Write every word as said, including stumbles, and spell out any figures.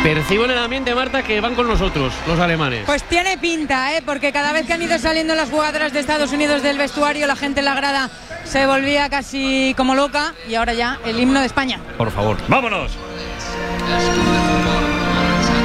Percibo en el ambiente, Marta, que van con nosotros, los alemanes. Pues tiene pinta, ¿eh? Porque cada vez que han ido saliendo las jugadoras de Estados Unidos del vestuario, la gente en la grada se volvía casi como loca, y ahora ya el himno de España. Por favor. ¡Vámonos!